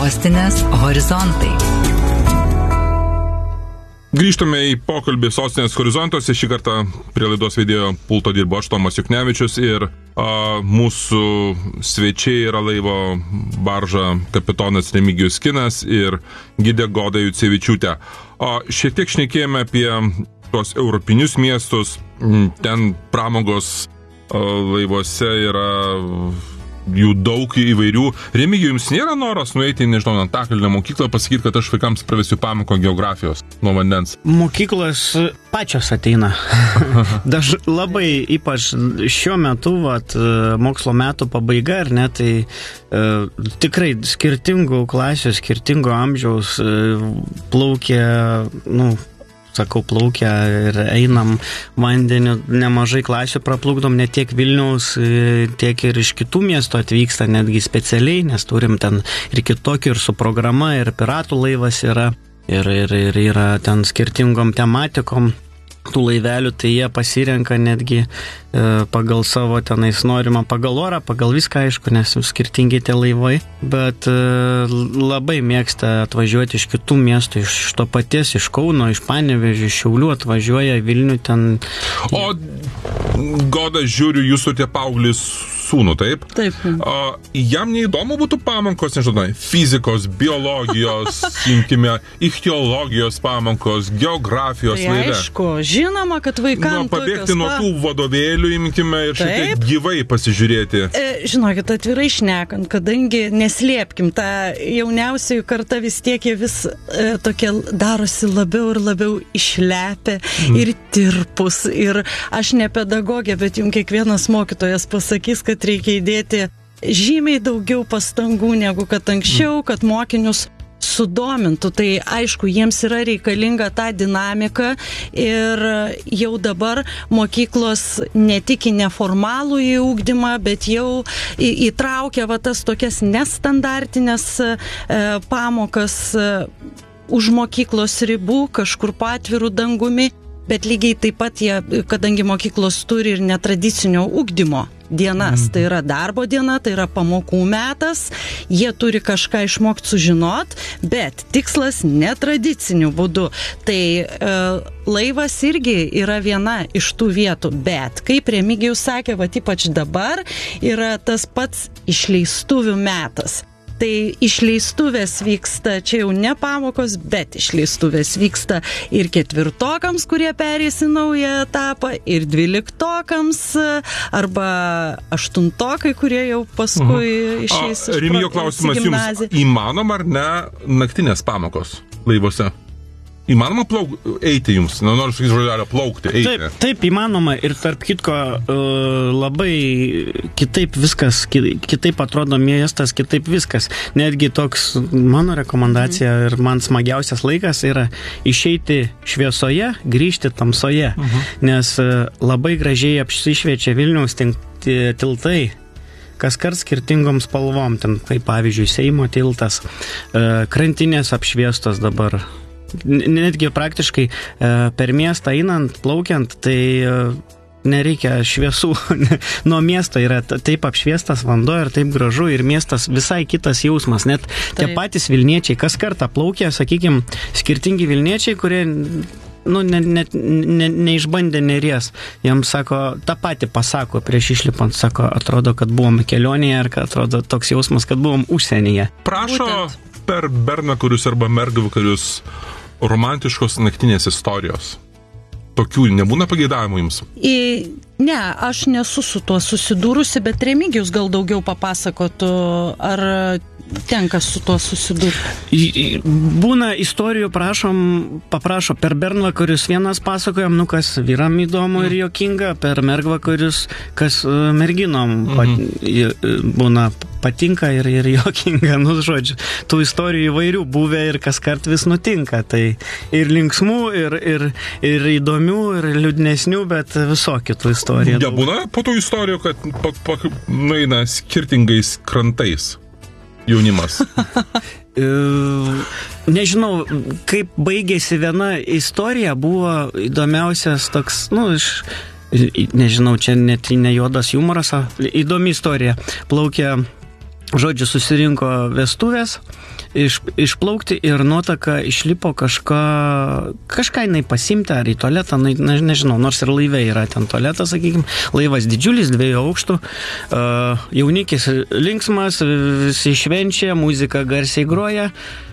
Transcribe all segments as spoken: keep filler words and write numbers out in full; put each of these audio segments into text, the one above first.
Sostinės horizontai. Grįžtame į pokalbį Sostinės horizontuose. Šį kartą prie laidos vedėjo pulto dirbo aš, Tomas Juknevičius, ir a, mūsų svečiai yra laivo barža kapitonas Remigijus Kinas ir gidė Goda Jucevičiūtė. O šiek tiek šnekėjome apie tuos europinius miestus. Ten pramogos a, laivuose yra jų daug įvairių. Remigijui, jums nėra noras nueiti, nežinau, Antakalnio mokyklą, pasakyti, kad aš vaikams pravesiu pamoką geografijos nuo vandens? Mokyklos pačios ateina. Daž labai, ypač šiuo metu, vat, mokslo metų pabaiga, ar ne, tai e, tikrai skirtingų klasių, skirtingo amžiaus e, plaukia, nu, sakau, plaukia ir einam vandeniu, nemažai klasių praplukdom, ne tiek Vilniaus, tiek ir iš kitų miestų atvyksta, netgi specialiai, nes turim ten ir kitokį, ir su programa, ir piratų laivas yra, ir, ir, ir yra ten skirtingom tematikom tų laivelių, tai jie pasirenka netgi e, pagal savo tenais norimą, pagal orą, pagal viską, aišku, nes skirtingi tie laivai, bet e, labai mėgsta atvažiuoti iš kitų miestų, iš to paties, iš Kauno, iš Panevėžio, iš Šiaulių atvažiuoja Vilnių ten. O Goda, žiūriu, jūs turite paauglį sūnų, taip? Taip. O, jam neįdomu būtų pamokos, nežinau, fizikos, biologijos, imkime, ichtiologijos pamokos, geografijos tai laive. Aišku, žinoma, kad vaikams... Nu, pabėgti nuo tų vadovėlių, imkime, ir šiek tiek gyvai pasižiūrėti. E, žinokit, atvirai šnekant, kadangi neslėpkim, ta jauniausiųjų karta vis tiek jie vis e, tokie darosi labiau ir labiau išlepę mm. ir tirpus. Ir aš ne pedagogė, bet jums kiekvienas mokytojas pasakys, kad reikia įdėti žymiai daugiau pastangų negu kad anksčiau, kad mokinius sudomintų. Tai aišku, jiems yra reikalinga ta dinamika ir jau dabar mokyklos ne tik į neformalų į ugdymą, bet jau į, įtraukia va tas tokias nestandartinės e, pamokas e, už mokyklos ribų, kažkur po atvirų dangumi, bet lygiai taip pat jie, kadangi mokyklos turi ir netradicinio ugdymo dienas, tai yra darbo diena, tai yra pamokų metas, jie turi kažką išmokti sužinot, bet tikslas netradiciniu būdu. Tai e, laivas irgi yra viena iš tų vietų, bet kaip Remigijus sakė, va ypač dabar yra tas pats išleistuvių metas. Tai išleistuvės vyksta, čia jau ne pamokos, bet išleistuvės vyksta ir ketvirtokams, kurie perės į naują etapą, ir dvyliktokams, arba aštuntokai, kurie jau paskui uh-huh. išeis iš Remijo, klausimas jums, įmanoma ar ne naktinės pamokos laivuose? Įmanoma plauk, eiti jums, nu, noriu sakyti žodžiu, plaukti, eiti. Taip, taip, įmanoma ir tarp kitko labai kitaip viskas, kitaip atrodo miestas, kitaip viskas. Netgi toks mano rekomendacija ir man smagiausias laikas yra išeiti šviesoje, grįžti tamsoje, uh-huh. nes labai gražiai apsišviečia Vilniaus tiltai, kaskart skirtingom spalvom, ten, kaip pavyzdžiui, Seimo tiltas, krantinės apšviestos dabar. Netgi praktiškai per miestą einant, plaukiant, tai nereikia šviesų. Nuo miesto yra taip apšviestas vanduo ir taip gražu ir miestas visai kitas jausmas. Net taip. Tie patys Vilniečiai, kas kartą plaukia, sakykime, skirtingi Vilniečiai, kurie nu, ne, ne, ne, neišbandė Neries. Jiems sako, tą patį pasako prieš išlipant, sako, atrodo, kad buvom kelionėje ir kad atrodo toks jausmas, kad buvom užsienyje. Prašo Būtent. Per bernvakarius arba mergvakarius romantiškos naktinės istorijos. Tokių nebūna pageidavimų jums? Į, ne, aš nesu su tuo susidūrusi, bet Remigijus gal daugiau papasakotų, ar tenka su tuo susidurti. Būna istorijų, prašom, paprašo per bernvakarius vienas pasakojam, nu kas vyram įdomu ir jokinga, per mergvakarius, kas merginom mhm. būna patinka ir, ir jokinga, nu žodžiu, tų istorijų įvairių buvę ir kas kart vis nutinka, tai ir linksmų, ir, ir, ir įdomių, ir liūdnesnių, bet visokių tų istorijų. Nebūna po tų istorijų, kad pa, pa, nueina skirtingais krantais jaunimas? Nežinau, kaip baigėsi viena istorija, buvo įdomiausias toks, nu, iš, nežinau, čia net ne juodas humoras, įdomi istorija. Plaukia, žodžiu, susirinko vestuvės iš, išplaukti ir nuotaka išlipo kažką, kažką jinai pasimti ar į tualetą, na, ne, nežinau, nors ir laive yra ten tualetas, sakykime, laivas didžiulis, dviejų aukštų, uh, jaunikis linksmas, visi švenčia, muzika garsiai groja,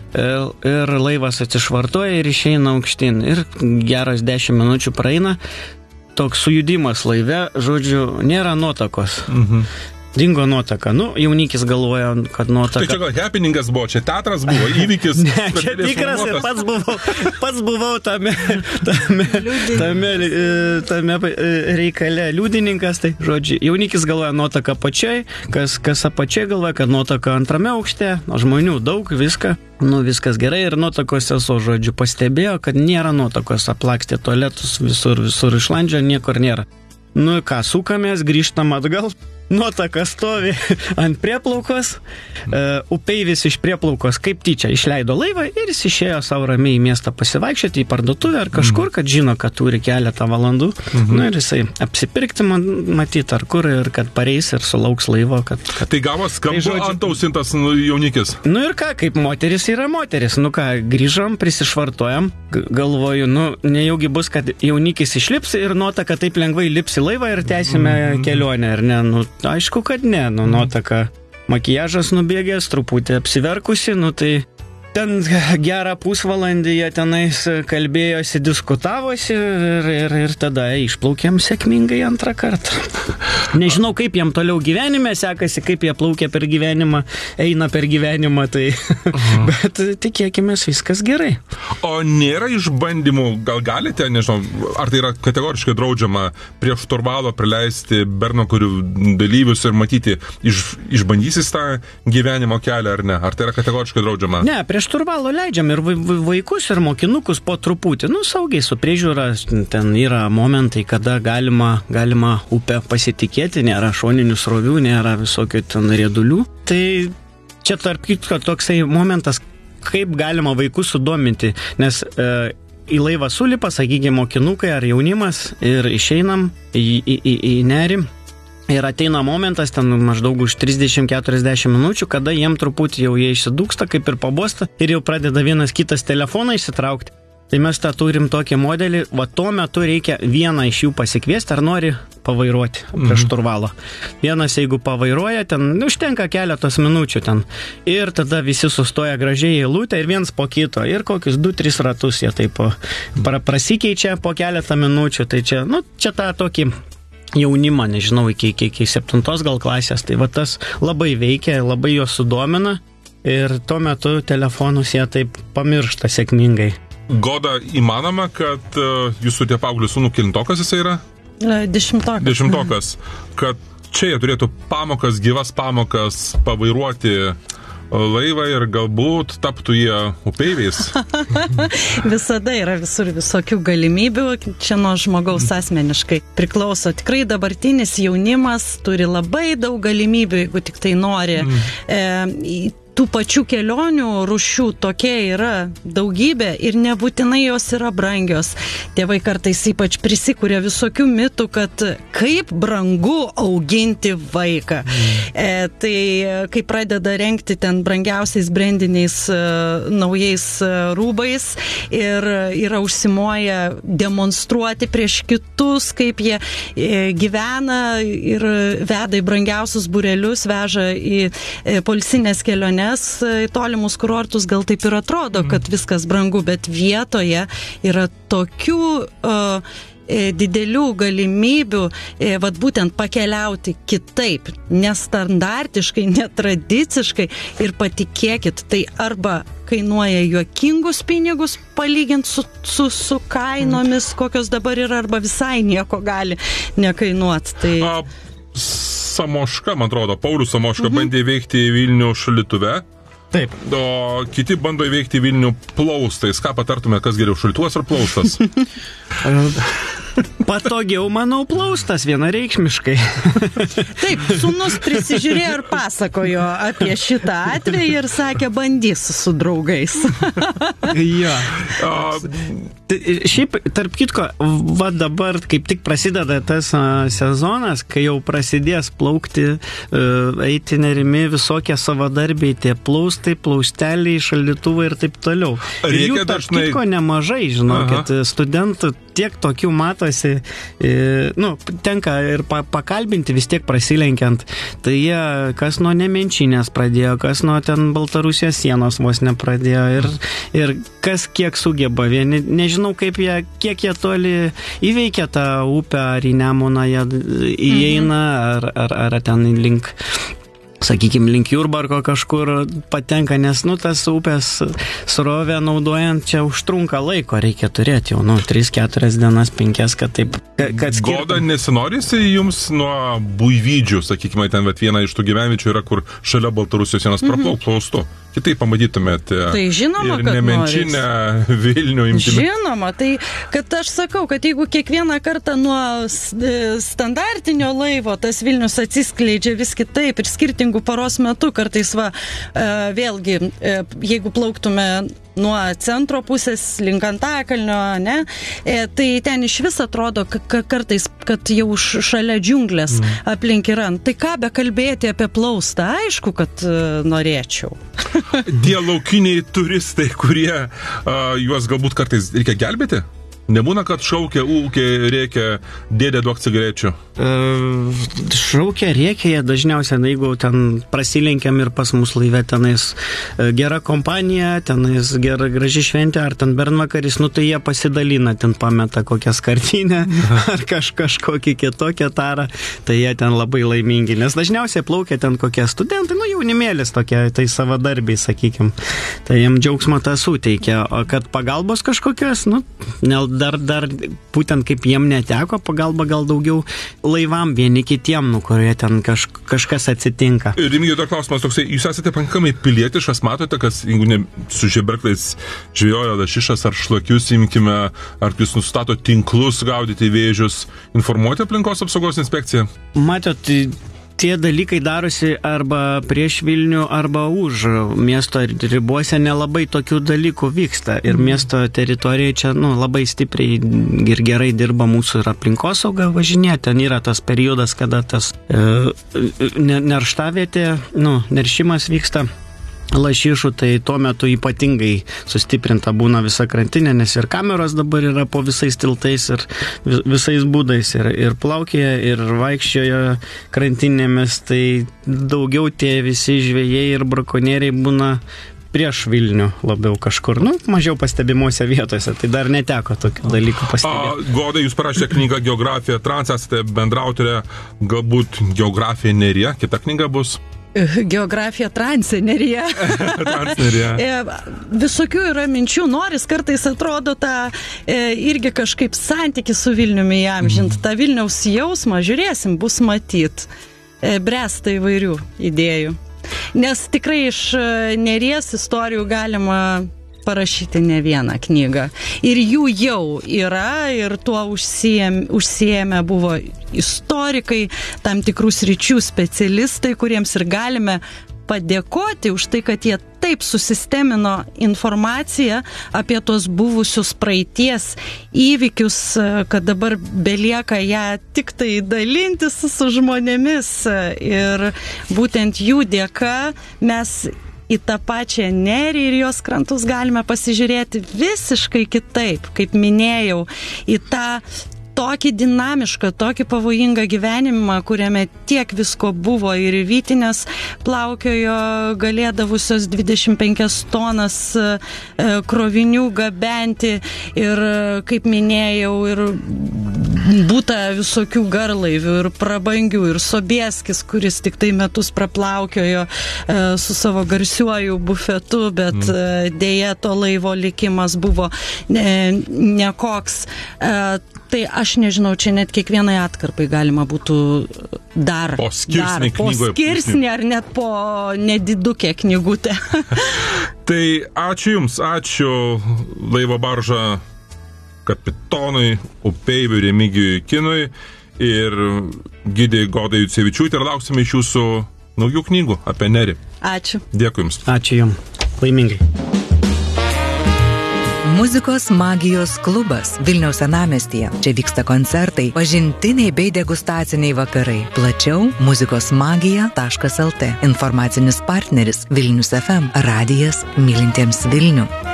ir laivas atsišvartuoja ir išeina aukštyn. Ir geras dešimt minučių praeina, toks sujudimas laive, žodžiu, nėra nuotakos. Mhm. Dingo nuotaka. Nu, jaunikis galvoja, kad nuotaka... Tai čia gal happeningas buvo, čia teatras buvo, įvykis. Ne, čia tikras ir pats buvau, pats buvau tame, tame, tame, tame reikale liudininkas. Tai, žodžiu, jaunikis galvoja nuotaka pačiai, kas, kas apačiai galvoja, kad nuotaka antrame aukšte, žmonių daug, viską. Nu, viskas gerai ir nuotakos sesuo, žodžiu, pastebėjo, kad nėra nuotakos, aplakstė tualetus, visur, visur išlandžio, niekur nėra. Nu, ką, sukamės, grįžtam atgal. Nuotaka stovi ant prieplaukos, uh, upeivis iš prieplaukos kaip tyčia išleido laivą ir jis išėjo savo ramiai į miestą pasivaikščioti, į parduotuvę ar kažkur, kad žino, kad turi keletą valandų. Mhm. Nu, ir jisai apsipirkti man, matyti ar kur ir kad pareis ir sulauks laivo. Kad, kad... Tai gavos skambu tai antausintas jaunikis. Nu ir ką, kaip moteris yra moteris. Nu ką, grįžom, prisišvartojam, galvoju, nu, nejaugi bus, kad jaunikis išlips ir nuotaka taip lengvai lips į laivą ir tęsime mhm. kelionę, ar ne? Nu, aišku, kad ne, nu, nuotaka, makijažas nubėgęs, truputį apsiverkusi, nu, tai ten gerą pusvalandį jie tenais kalbėjosi, diskutavosi ir, ir, ir tada išplaukėm sėkmingai antrą kartą. Nežinau, kaip jiem toliau gyvenime sekasi, kaip jie plaukia per gyvenimą, eina per gyvenimą, tai uh-huh. bet tikėkimės viskas gerai. O nėra išbandymų, gal galite, nežinau, ar tai yra kategoriškai draudžiama prie šturvalo prileisti bernokurių dalyvius ir matyti, iš, išbandysis tą gyvenimo kelią ar ne? Ar tai yra kategoriškai draudžiama? Ne, prie šturvalo leidžiam ir vaikus ir mokinukus po truputį, nu, saugiai su priežiūra, ten yra momentai, kada galima, galima upę pasitikėti, nėra šoninių srovių, nėra visokių ten riedulių. Tai čia tarp kitko toksai momentas, kaip galima vaikus sudominti, nes e, į laivą sulipa, sakykime, mokinukai ar jaunimas ir išeinam į, į, į, į nerį. Ir ateina momentas, ten maždaug už trisdešimt keturiasdešimt minučių, kada jiem truputį jau jie išsidūksta, kaip ir pabosta, ir jau pradeda vienas kitas telefoną išsitraukti. Tai mes tą turim tokį modelį, va tuo metu reikia vieną iš jų pasikviesti, ar nori pavairuoti prie šturvalo. Vienas, jeigu pavairuoja, ten užtenka keletos minučių ten. Ir tada visi sustoja gražiai į eilutę ir viens po kito. Ir kokius du tris ratus jie taip pra, prasikeičia po keletą minučių. Tai čia, nu, čia tą tokį jaunimą, nežinau, iki, iki, iki septintos gal klasės. Tai va tas labai veikia, labai juos sudomina. Ir tuo metu telefonus jie taip pamiršta sėkmingai. Goda, įmanoma, kad uh, jūsų tie paauglių sūnų kilintokas jisai yra? Dešimtokas. Dešimtokas. Kad čia jie turėtų pamokas, gyvas pamokas pavairuoti laivą ir galbūt taptų jie upeiviais. Visada yra visur visokių galimybių, čia nuo žmogaus asmeniškai priklauso. Tikrai dabartinis jaunimas turi labai daug galimybių, jeigu tik tai nori. Mm. E, tų pačių kelionių rūšių tokia yra daugybė ir nebūtinai jos yra brangios. Tėvai kartais ypač prisikūrė visokių mitų, kad kaip brangu auginti vaiką. E, tai kai pradeda rengti ten brangiausiais brandiniais e, naujais e, rūbais ir yra užsimoję demonstruoti prieš kitus, kaip jie e, gyvena ir veda į brangiausius būrelius, veža į e, poilsines keliones, į tolimus kurortus, gal taip ir atrodo, kad viskas brangu, bet vietoje yra tokių uh, didelių galimybių, e, vat būtent pakeliauti kitaip, nestandartiškai, netradiciškai ir patikėkit, tai arba kainuoja juokingus pinigus palyginti su, su, su kainomis, kokios dabar yra, arba visai nieko gali nekainuoti. Tai... A... Samoška, man atrodo, Paulius Samoška mhm. bandė įveikti Vilnių šaldytuve. Taip. O kiti bando įveikti Vilnių plaustais. Ką patartume, kas geriau, šaldytuvas ar plaustas? Patogiau, manau, plaustas vienareikšmiškai. Taip, sūnus prisižiūrėjo ir pasakojo apie šitą atvejį ir sakė, bandys su draugais. Jo. Šiaip, tarp kitko, va dabar kaip tik prasideda tas a, sezonas, kai jau prasidės plaukti, a, eiti nerimi visokie savadarbiai, tie plaustai, plausteliai, šaldytuvai ir taip toliau. Ir jų tarp dažnai... kitko nemažai, žinokit, Aha. studentų tiek tokių matosi, e, nu, tenka ir pa, pakalbinti vis tiek prasilenkiant. Tai jie, kas nuo Nemenčinės pradėjo, kas nuo ten Baltarusijos sienos vos nepradėjo ir, ir kas kiek sugeba. Vieni, nežinau, kaip jie, kiek jie toli įveikia tą upę, ar į Nemuną jie įeina, ar, ar, ar ten link... sakykime, link Jurbarko kažkur patenka, nes, nu, tas upės srovę naudojant čia užtrunka laiko, reikia turėti jau, nu, tris keturias dienas, penkias, kad taip, kad skirtum. Goda, nesinorisi jums nuo Buivydžių, sakykime, ten vat viena iš tų gyvenviečių yra, kur šalia Baltarusijos sienos mm-hmm. praplauk plaustų. Kitaip pamatytumėte. Tai žinoma, ir Nemenčinę, Vilnių imtume. Žinoma, tai kad aš sakau, kad jeigu kiekvieną kartą nuo standartinio laivo tas Vilnius atsiskleidžia vis kitaip ir skirtingų paros metų, kartais va, vėlgi, jeigu plauktume nuo centro pusės link Antakalnio, ne, tai ten iš vis atrodo k- kartais, kad jau šalia džiunglės mm. aplink yra. Tai ką be kalbėti apie plaustą, aišku, kad uh, norėčiau. Tie laukiniai turistai, kurie uh, juos galbūt kartais reikia gelbėti? Nebūna, kad šaukia, ūkiai, rėkia, dėdė duok cigarečių? E, šaukia, rėkia jie dažniausiai, na, jeigu ten prasilenkiam ir pas mus laive tenais gera kompanija, tenais gera graži šventė, ar ten bernvakaris, nu tai jie pasidalina, ten pameta kokią skartinę, ar kaž, kažkokį kitokią tarą, tai jie ten labai laimingi, nes dažniausiai plaukia ten kokie studentai, nu jaunimėlis tokie, tai savadarbiai, sakykim, tai jiem džiaugsmą tą suteikia, o kad pagalbos kažkokios, nu, ne, Dar, dar būtent kaip jiem neteko pagalba gal daugiau laivam vieni kitiem, nu, kurie ten kaž, kažkas atsitinka. Ir Remigijau, dar klausimas toksai, jūs esate pakankamai pilietiškas, matote, kas, jeigu ne su žeberklais žvejojo lašišas ar šlakius, imkime, ar jūs nustato tinklus gaudyti vėžius, informuoti aplinkos apsaugos inspekciją? Matot, tie dalykai darosi arba prieš Vilnių, arba už miesto ribose, nelabai tokių dalykų vyksta. Ir miesto teritorijoje čia, nu, labai stipriai ir gerai dirba mūsų ir aplinkosauga važinė. Ten yra tas periodas, kada tas e, nerštavietė, nu, neršimas vyksta lašišų, tai tuo metu ypatingai sustiprinta būna visa krantinė, nes ir kameros dabar yra po visais tiltais ir visais būdais, ir, ir plaukėja, ir vaikščioja krantinėmis, tai daugiau tie visi žvejai ir brakonieriai būna prieš Vilnių labiau kažkur, nu, mažiau pastebimuose vietose, tai dar neteko tokių dalykų pastebėti. Goda, jūs parašėte knygą Geografija Trans, esate bendrautorė, galbūt Geografija Nerija, kita knyga bus? Geografija Transnerija. Transnerija. Visokių yra minčių, noris kartais atrodo tą e, irgi kažkaip santykį su Vilniumi įamžint, mm. tą Vilniaus jausmą, žiūrėsim, bus matyt, e, bręsta įvairių idėjų. Nes tikrai iš Neries istorijų galima parašyti ne vieną knygą. Ir jų jau yra, ir tuo užsiėmė, užsiėmė buvo istorikai, tam tikrų sričių specialistai, kuriems ir galime padėkoti už tai, kad jie taip susistemino informaciją apie tos buvusius praeities įvykius, kad dabar belieka ją tik tai dalintis su žmonėmis. Ir būtent jų dėka mes į tą pačią Nerį ir jos krantus galime pasižiūrėti visiškai kitaip, kaip minėjau, į tą tokį dinamišką, tokį pavojingą gyvenimą, kuriame tiek visko buvo ir vytinės plaukiojo galėdavusios dvidešimt penkias tonas krovinių gabenti ir, kaip minėjau, ir būta visokių garlaivių ir prabangių, ir Sobieskis, kuris tik tai metus praplaukiojo su savo garsiuoju bufetu, bet mm. dėja to laivo likimas buvo nekoks. Tai aš nežinau, čia net kiekvienai atkarpai galima būtų dar po skirsnį, dar, po skirsnį ar net po nedidukę knygutę. Tai ačiū Jums, ačiū laivo barža kapitonui, upeiviui Remigijui Kinui ir gidai Godai Jucevičiūtė ir lauksime iš jūsų naujų knygų apie nerį. Ačiū. Dėkui Jums. Ačiū Jums. Laimingai. Muzikos magijos klubas Vilniaus senamiestyje. Čia vyksta koncertai, pažintiniai bei degustaciniai vakarai. Plačiau muzikos magija taškas el tė. Informacinis partneris Vilnius ef em. Radijas mylintiems Vilnių.